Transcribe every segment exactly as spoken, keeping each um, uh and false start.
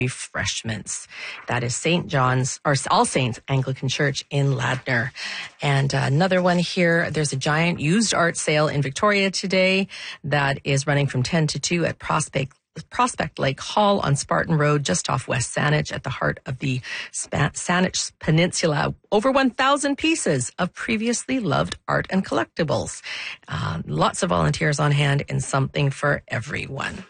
refreshments. That is Saint John's, or All Saints Anglican Church in Ladner. And uh, another one here, there's a giant used art sale in Victoria today that is running from ten to two at Prospect Prospect Lake Hall on Spartan Road, just off West Saanich, at the heart of the Sp- Saanich Peninsula. Over one thousand pieces of previously loved art and collectibles. Uh, lots of volunteers on hand and something for everyone.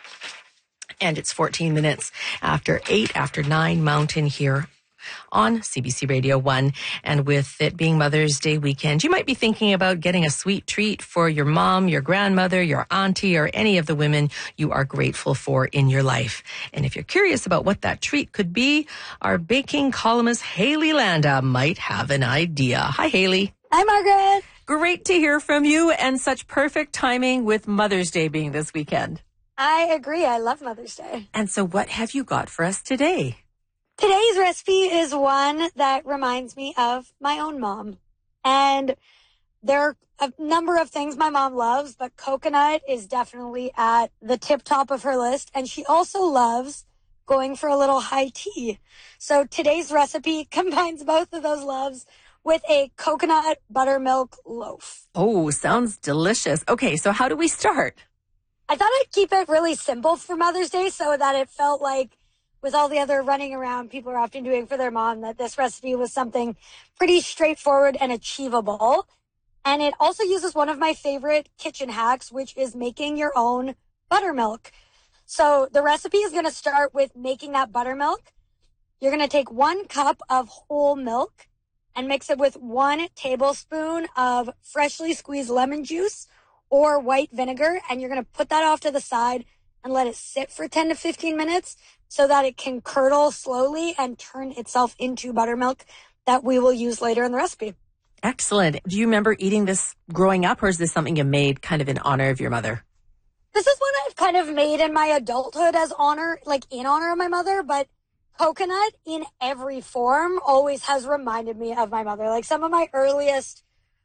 And it's fourteen minutes after eight, after nine Mountain here on C B C Radio one. And with it being Mother's Day weekend, you might be thinking about getting a sweet treat for your mom, your grandmother, your auntie, or any of the women you are grateful for in your life. And if you're curious about what that treat could be, our baking columnist Haley Landa might have an idea. Hi, Haley. Hi, Margaret. Great to hear from you, and such perfect timing with Mother's Day being this weekend. I agree. I love Mother's Day. And so what have you got for us today? Today's recipe is one that reminds me of my own mom. And there are a number of things my mom loves, but coconut is definitely at the tip top of her list. And she also loves going for a little high tea. So today's recipe combines both of those loves with a coconut buttermilk loaf. Oh, sounds delicious. Okay, so how do we start? I thought I'd keep it really simple for Mother's Day so that it felt like, with all the other running around people are often doing for their mom, that this recipe was something pretty straightforward and achievable. And it also uses one of my favorite kitchen hacks, which is making your own buttermilk. So the recipe is going to start with making that buttermilk. You're going to take one cup of whole milk and mix it with one tablespoon of freshly squeezed lemon juice or white vinegar, and you're going to put that off to the side and let it sit for ten to fifteen minutes so that it can curdle slowly and turn itself into buttermilk that we will use later in the recipe. Excellent. Do you remember eating this growing up, or is this something you made kind of in honor of your mother? This is one I've kind of made in my adulthood as honor, like in honor of my mother, but coconut in every form always has reminded me of my mother. Like some of my earliest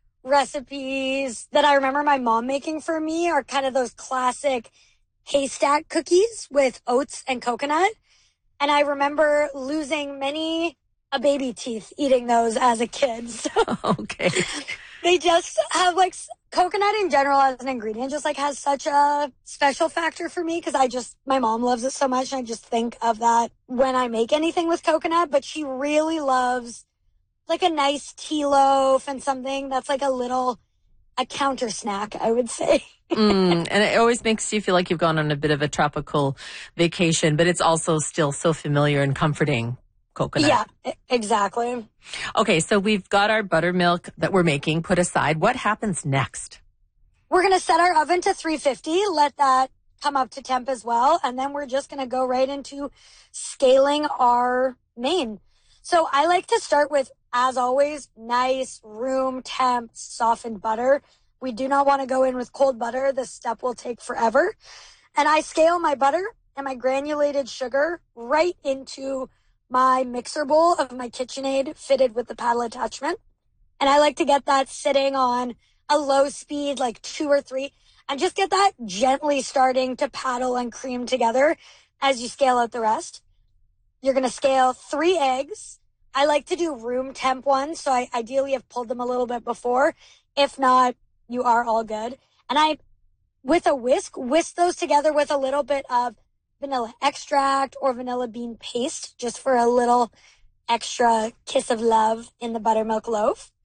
recipes that I remember my mom making for me are kind of those classic haystack cookies with oats and coconut. And I remember losing many a baby teeth eating those as a kid. So okay. They just have like coconut in general as an ingredient just like has such a special factor for me because I just, my mom loves it so much. And I just think of that when I make anything with coconut, but she really loves like a nice tea loaf and something that's like a little, a counter snack, I would say. mm, and it always makes you feel like you've gone on a bit of a tropical vacation, but it's also still so familiar and comforting, coconut. Yeah, exactly. Okay, so we've got our buttermilk that we're making put aside. What happens next? We're going to set our oven to three fifty, let that come up to temp as well, and then we're just going to go right into scaling our main. So I like to start with, as always, nice room temp softened butter. We do not want to go in with cold butter. This step will take forever. And I scale my butter and my granulated sugar right into my mixer bowl of my KitchenAid fitted with the paddle attachment. And I like to get that sitting on a low speed, like two or three, and just get that gently starting to paddle and cream together as you scale out the rest. You're going to scale three eggs. I like to do room temp ones, so I ideally have pulled them a little bit before. If not, you are all good. And I, with a whisk, whisk those together with a little bit of vanilla extract or vanilla bean paste, just for a little extra kiss of love in the buttermilk loaf.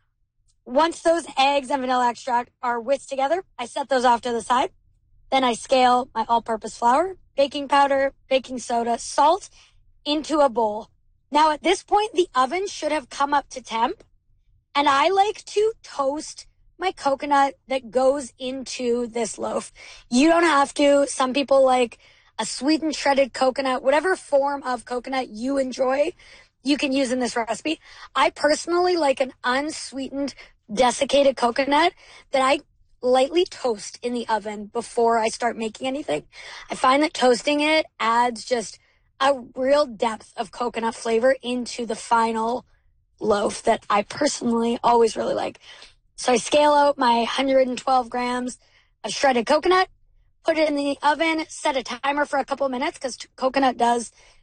Once those eggs and vanilla extract are whisked together, I set those off to the side. Then I scale my all-purpose flour, baking powder, baking soda, salt into a bowl. Now, at this point, the oven should have come up to temp, and I like to toast my coconut that goes into this loaf. You don't have to. Some people like a sweetened shredded coconut, whatever form of coconut you enjoy, you can use in this recipe. I personally like an unsweetened desiccated coconut that I lightly toast in the oven before I start making anything. I find that toasting it adds just a real depth of coconut flavor into the final loaf that I personally always really like. So I scale out my one hundred twelve grams of shredded coconut, put it in the oven, set a timer for a couple minutes because coconut does